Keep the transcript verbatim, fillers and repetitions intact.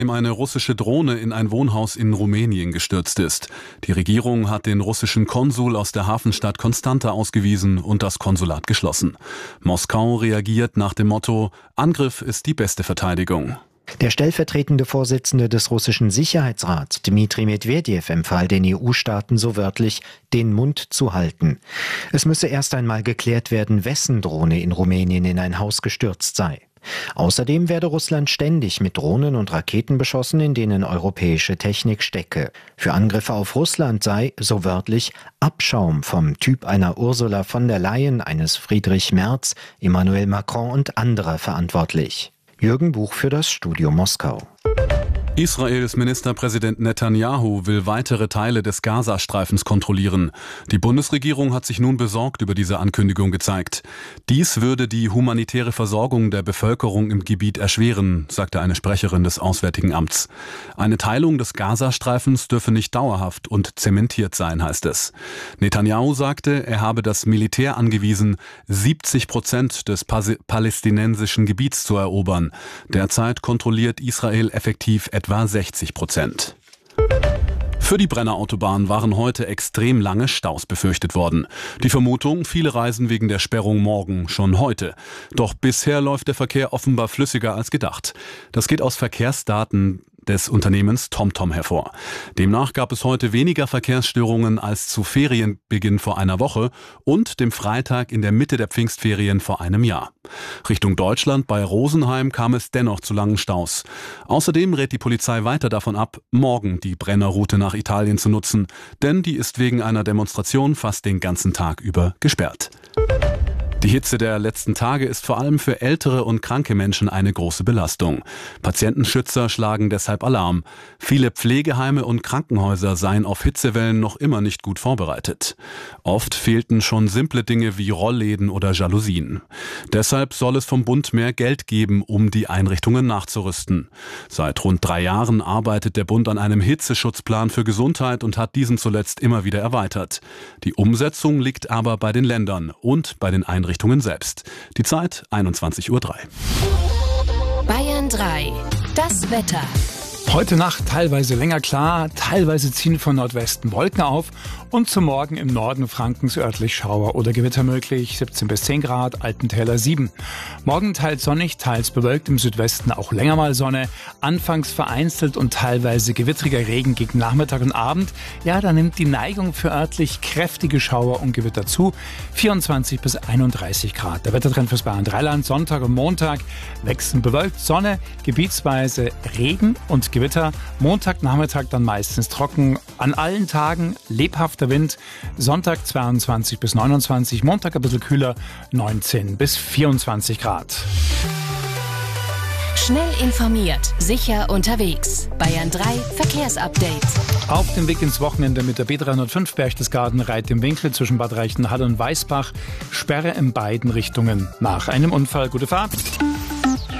eine russische Drohne in ein Wohnhaus in Rumänien gestürzt ist. Die Regierung hat den russischen Konsul aus der Hafenstadt Constanta ausgewiesen und das Konsulat geschlossen. Moskau reagiert nach dem Motto: Angriff ist die beste Verteidigung. Der stellvertretende Vorsitzende des russischen Sicherheitsrats, Dmitri Medvedev, empfahl den E U-Staaten so wörtlich, den Mund zu halten. Es müsse erst einmal geklärt werden, wessen Drohne in Rumänien in ein Haus gestürzt sei. Außerdem werde Russland ständig mit Drohnen und Raketen beschossen, in denen europäische Technik stecke. Für Angriffe auf Russland sei, so wörtlich, Abschaum vom Typ einer Ursula von der Leyen, eines Friedrich Merz, Emmanuel Macron und anderer verantwortlich. Jürgen Buch für das Studio Moskau. Israels Ministerpräsident Netanyahu will weitere Teile des Gazastreifens kontrollieren. Die Bundesregierung hat sich nun besorgt über diese Ankündigung gezeigt. Dies würde die humanitäre Versorgung der Bevölkerung im Gebiet erschweren, sagte eine Sprecherin des Auswärtigen Amts. Eine Teilung des Gazastreifens dürfe nicht dauerhaft und zementiert sein, heißt es. Netanyahu sagte, er habe das Militär angewiesen, siebzig Prozent des palästinensischen Gebiets zu erobern. Derzeit kontrolliert Israel effektiv etwa sechzig Prozent. Für die Brennerautobahn waren heute extrem lange Staus befürchtet worden. Die Vermutung, viele reisen wegen der Sperrung morgen schon heute. Doch bisher läuft der Verkehr offenbar flüssiger als gedacht. Das geht aus Verkehrsdaten des Unternehmens TomTom hervor. Demnach gab es heute weniger Verkehrsstörungen als zu Ferienbeginn vor einer Woche und dem Freitag in der Mitte der Pfingstferien vor einem Jahr. Richtung Deutschland bei Rosenheim kam es dennoch zu langen Staus. Außerdem rät die Polizei weiter davon ab, morgen die Brennerroute nach Italien zu nutzen, denn die ist wegen einer Demonstration fast den ganzen Tag über gesperrt. Die Hitze der letzten Tage ist vor allem für ältere und kranke Menschen eine große Belastung. Patientenschützer schlagen deshalb Alarm. Viele Pflegeheime und Krankenhäuser seien auf Hitzewellen noch immer nicht gut vorbereitet. Oft fehlten schon simple Dinge wie Rollläden oder Jalousien. Deshalb soll es vom Bund mehr Geld geben, um die Einrichtungen nachzurüsten. Seit rund drei Jahren arbeitet der Bund an einem Hitzeschutzplan für Gesundheit und hat diesen zuletzt immer wieder erweitert. Die Umsetzung liegt aber bei den Ländern und bei den Einrichtungen selbst. Die Zeit einundzwanzig Uhr drei. Bayern drei. Das Wetter. Heute Nacht teilweise länger klar, teilweise ziehen von Nordwesten Wolken auf und zum Morgen im Norden Frankens örtlich Schauer oder Gewitter möglich, siebzehn bis zehn Grad, Altentäler sieben. Morgen teils sonnig, teils bewölkt, im Südwesten auch länger mal Sonne, anfangs vereinzelt und teilweise gewittriger Regen gegen Nachmittag und Abend. Ja, da nimmt die Neigung für örtlich kräftige Schauer und Gewitter zu, vierundzwanzig bis einunddreißig Grad. Der Wettertrend fürs Bayern Dreiland, Sonntag und Montag wechselnd bewölkt, Sonne, gebietsweise Regen und Gewitter. Gewitter. Montagnachmittag dann meistens trocken. An allen Tagen lebhafter Wind. Sonntag zweiundzwanzig bis neunundzwanzig. Montag ein bisschen kühler. neunzehn bis vierundzwanzig Grad. Schnell informiert, sicher unterwegs. Bayern drei Verkehrsupdate. Auf dem Weg ins Wochenende mit der B dreihundertfünf Berchtesgaden Reit im Winkel zwischen Bad Reichenhall und Weißbach. Sperre in beiden Richtungen. Nach einem Unfall. Gute Fahrt.